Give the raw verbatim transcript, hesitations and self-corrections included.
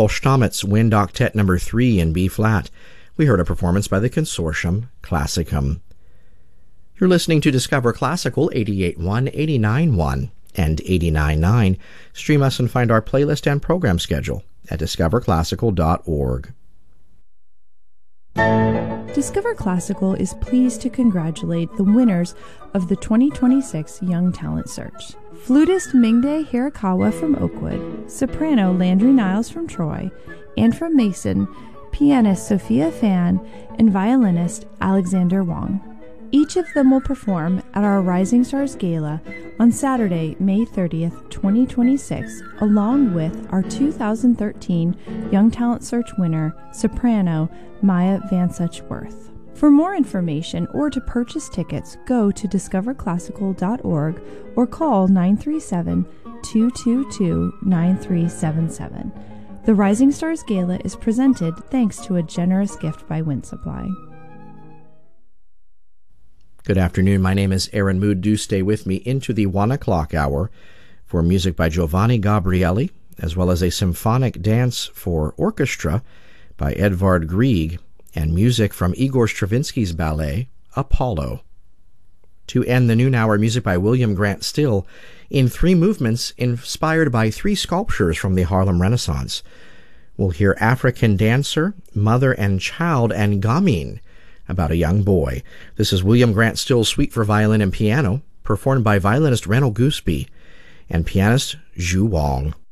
Paul Stamets, Wind Octet number three in B-flat. We heard a performance by the Consortium Classicum. You're listening to Discover Classical eighty-eight point one, eighty-nine point one, and eighty-nine point nine. Stream us and find our playlist and program schedule at discover classical dot org. Discover Classical is pleased to congratulate the winners of the twenty twenty-six Young Talent Search. Flutist Mingde Hirakawa from Oakwood, soprano Landry Niles from Troy, and from Mason, pianist Sophia Fan, and violinist Alexander Wong. Each of them will perform at our Rising Stars Gala on Saturday, May thirtieth, twenty twenty-six, along with our two thousand thirteen Young Talent Search winner, soprano Maya Van Suchworth. For more information or to purchase tickets, go to discover classical dot org or call nine three seven, two two two, nine three seven seven. The Rising Stars Gala is presented thanks to a generous gift by Wind Supply. Good afternoon. My name is Aaron Mood. Do stay with me into the one o'clock hour for music by Giovanni Gabrieli, as well as a symphonic dance for orchestra by Edvard Grieg, and music from Igor Stravinsky's ballet, Apollo. To end the noon hour, music by William Grant Still in three movements inspired by three sculptures from the Harlem Renaissance. We'll hear African Dancer, Mother and Child, and Gamine, about a young boy. This is William Grant Still's Suite for Violin and Piano, performed by violinist Reynold Gooseby and pianist Zhu Wang.